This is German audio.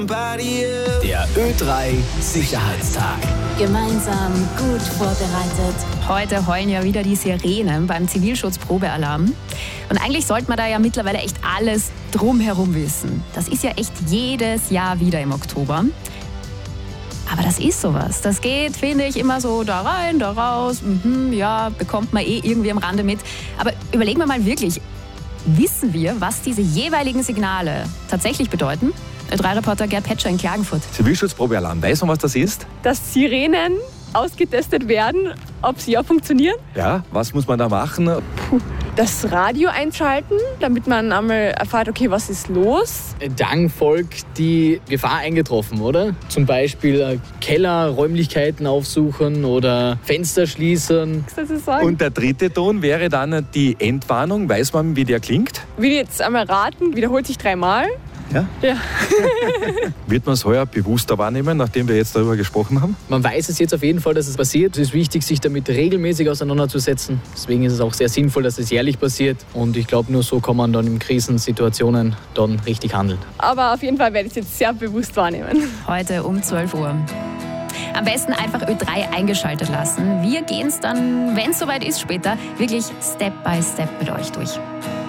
Der Ö3 Sicherheitstag. Gemeinsam gut vorbereitet. Heute heulen ja wieder die Sirenen beim Zivilschutzprobealarm. Und eigentlich sollte man da ja mittlerweile echt alles drumherum wissen. Das ist ja echt jedes Jahr wieder im Oktober. Aber das ist sowas. Das geht, finde ich, immer so da rein, da raus. Ja, bekommt man irgendwie am Rande mit. Aber überlegen wir mal wirklich, wissen wir, was diese jeweiligen Signale tatsächlich bedeuten? Ö3-Reporter Gerd Petscher in Klagenfurt. Zivilschutzprobealarm, weiß man, was das ist? Dass Sirenen ausgetestet werden, ob sie auch funktionieren. Ja, was muss man da machen? Das Radio einschalten, damit man einmal erfährt, okay, was ist los? Dann folgt die Gefahr eingetroffen, oder? Zum Beispiel Kellerräumlichkeiten aufsuchen oder Fenster schließen. Und der dritte Ton wäre dann die Endwarnung. Weiß man, wie der klingt? Will jetzt einmal raten, wiederholt sich 3-mal. Ja. Wird man es heuer bewusster wahrnehmen, nachdem wir jetzt darüber gesprochen haben? Man weiß es jetzt auf jeden Fall, dass es passiert. Es ist wichtig, sich damit regelmäßig auseinanderzusetzen. Deswegen ist es auch sehr sinnvoll, dass es jährlich passiert. Und ich glaube, nur so kann man dann in Krisensituationen dann richtig handeln. Aber auf jeden Fall werde ich es jetzt sehr bewusst wahrnehmen. Heute um 12 Uhr. Am besten einfach Ö3 eingeschaltet lassen. Wir gehen es dann, wenn es soweit ist, später wirklich Step by Step mit euch durch.